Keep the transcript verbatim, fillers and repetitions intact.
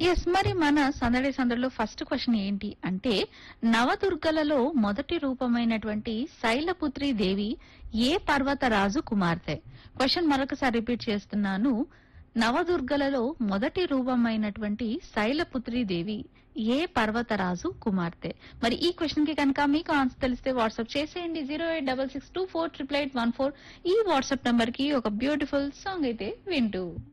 Yes మరి మన సందడి సందడిలో ఫస్ట్ క్వశ్చన్ ఏంటి అంటే నవదుర్గలలో మొదటి రూపమైనటువంటి శైలపుత్రి దేవి ఏ పర్వతరాజు కుమార్తె. క్వశ్చన్ మరొకసారి రిపీట్ చేస్తున్నాను. నవదుర్గలలో మొదటి రూపమైనటువంటి శైలపుత్రి దేవి ఏ పర్వతరాజు కుమార్తె. మరి ఈ క్వశ్చన్ కి కనుక మీకు ఆన్సర్ తెలిస్తే వాట్సాప్ చేసేయండి zero eight double six two four triple eight one four ఈ వాట్సాప్ నంబర్ కి ఒక బ్యూటిఫుల్ సాంగ్ అయితే వింటూ